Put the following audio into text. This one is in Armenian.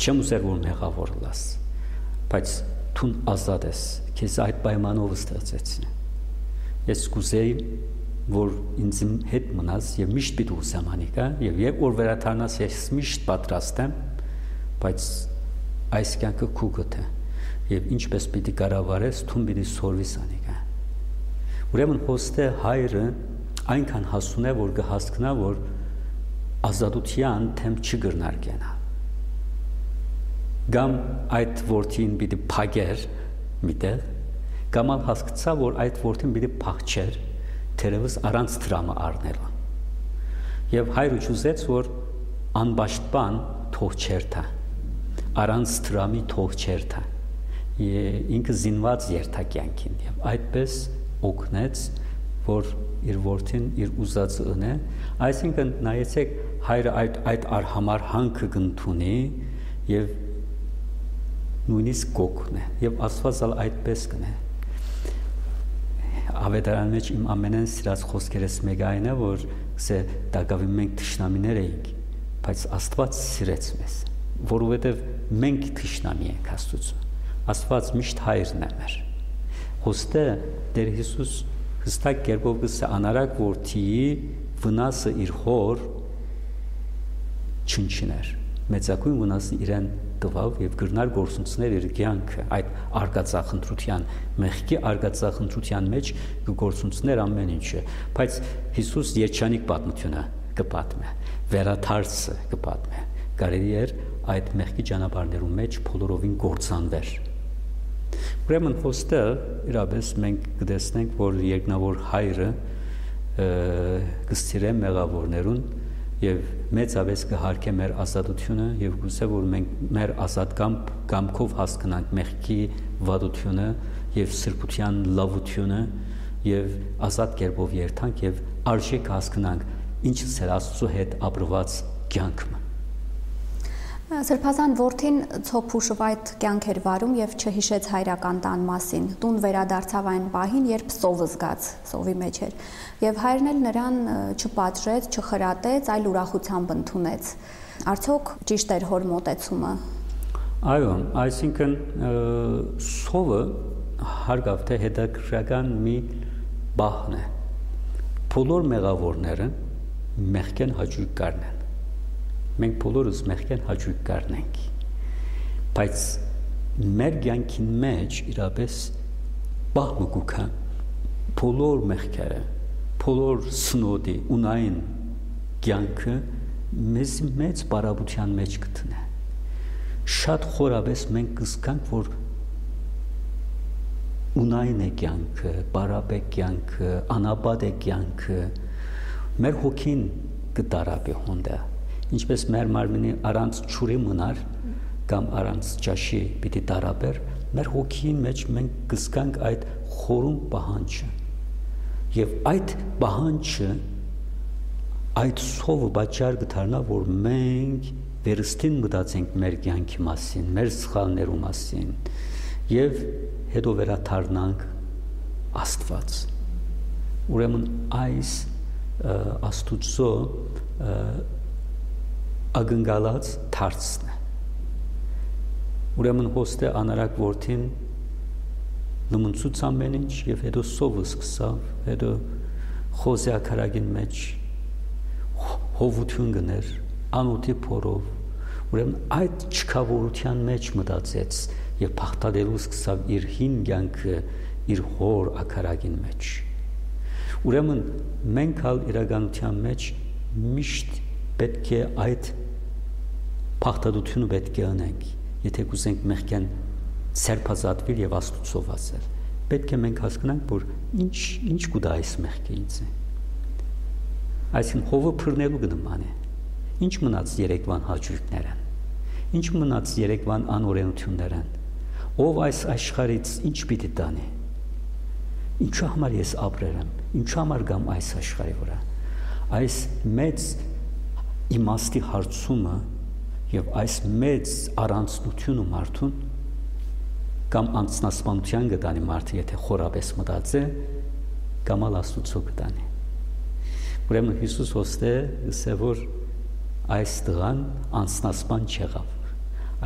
Չեմ ուզեր որ մեղավոր լաս, բայց դու ազատ ես, քեզ այդ պայմանով ստեղծեցին։ Ես կուզեի որ ինձ հետ մնաս եւ միշտ պիտի ուզեմ անիկա եւ որ վերադառնաս ես միշտ պատրաստ եմ, բայց այս կյանքը քու գտե եւ ինչպես պիտի կառավարես դու պիտի սորվիս անիկա։ Ուրեմն հոստե հայրը այնքան հասուն է որ կհասկնա որ ազատության թեմ չգրնար կենա։ Կամ այդ որդին պիտի փագեր միտեղ, կամ հասկացա որ այդ որդին պիտի փախչեր թերևս առանց դրամը առնելու։ Եվ հայրը ուզեց որ անպաշտպան թող չերթա, առանց դրամի թող չերթա։ Ինքը զինված երթա կյանքին եւ այդպես օգնեց որ իր որդին իր ուզածը ունե, այսինքն նայեցեք հայրը այդ համար հանքը կընդունի եւ նույնիսկ կօգնի եւ Աստված այդպես կնե։ Ավետարանի մեջ իմ ամենեն սիրած խոսքերս մեկը այն է որ սե դակավի մենք թշնամիներ էինք, բայց Աստված սիրեց մեզ, որովհետեւ մենք թշնամի ենք Աստծո։ Աստված միշտ հայրն է մեր։ Հոստե Տեր Հիսուս հստակ կերպով գսե անարակ որդիի վնասը իր հոր չնչիներ։ Մեծակույն վնասը իրեն տվավ եւ գրնար գործունցներ իր կյանքը այդ արգածախնդրության մեղքի արգածախնդրության մեջ գործունցներ ամեն ինչը բայց Հիսուս երջանիկ պատմությունը կպատմի վերաթարցը կպատմի կարելի էր այդ մեղքի ճանապարհներում մեջ բոլորովին գործանվեր ուրեմն հոստը իրապես մենք կտեսնենք որ երկնավոր հայրը կստիրե մեղավորներուն եւ մեծապես կհարգե մեր ազատությունը եւ գուցե որ մենք մեր ազատ կամքով հասկանանք մեղքի վատությունը եւ սրբության լավությունը եւ ազատ կերպով երթանք եւ արժեք հասկանանք ինչ է Աստծո հետ ապրված կյանքը։ Սրբազան որդին ցոփուշով այդ կյանք էր վարում եւ չհիշեց հայրական տան մասին։ Տուն վերադարձավ այն պահին, երբ սովը զգաց, սովի մեջ էր։ Եվ հայրն էլ նրան չպատժեց, չխրատեց, այլ ուրախությամբ ընդունեց։ Արդյոք ճիշտ էր հոր մոտեցումը։ Այո, այսինքն սովը հարգավ թե հետաքրքրական մի բախն է։ Բոլոր մեղավորները մեղքեն հաճույք կառնեն։ Մենք բոլորս մեղքեն հաճույք կառնենք, բայց մեր կյանքի մեջ իրապես բախմուկուքա բոլոր մեղքերը, բոլոր սնոդի ունային կյանքը մեզ մեծ բարաբության մեջ կտնե։ Շատ խորապես մենք կզգանք, որ ունային է կյանքը, բարապ է կյանքը, անապատ է կյանքը, մեր հոգին կտարապի հոնդը։ Ինչպես մեր մարմինի առանց ջուրի մնար կամ առանց ճաշի պիտի տարապեր, մեր հոգիի մեջ մենք կզգանք այդ խորում պահանջը։ Եվ այդ պահանջը, այդ սովը պատճառ կդառնա, որ մենք վերստին մտածենք մեր կյանքի մասին, մեր սխալներու մասին, եւ հետո վերադառնանք Աստված։ Ուրեմն այս Աստուծո ագնկալած դարձն է։ Ուրեմն հոստե անարակ որդին լմնցուց ամեն ինչ եւ հետո սովը սկսավ, հետո խոզեակարագին մեջ հովություն գներ, անոթի փորով, ուրեմն այդ չքավորության մեջ մտածեց եւ փախտadելու սկսավ իր հին կյանքը իր հոր ակարագին մեջ։ Ուրեմն մենք հալ իրականության մեջ միշտ պետք է այդ փախտadությունը պետք է անենք, եթե կուզենք մեղքեն սերբազատվել եւ Աստծո վասել։ Պետք է մենք հասկանանք, որ ինչ կուտա այս մեղքը ինձ է։ Այսինքն հովը փռնելու գնման է։ Ինչ մնաց երեկվան հաճույքներն։ Ինչ մնաց երեկվան անօրենություններն։ Ով այս աշխարհից ինչ պիտի տանի։ Ինչու համար ես ապրել եմ, ինչու համար գամ այս աշխարհի վրա։ Այս մեծ իմաստի հարցումը եւ այս մեծ առանցնությունը մարդուն կամ անձնասպանության կտանի մարդը, եթե խորապես մտածե, կամ Աստծո կտանի։ Ուրեմն Հիսուս հոստե ասե որ այս տղան անձնասպան չեղավ։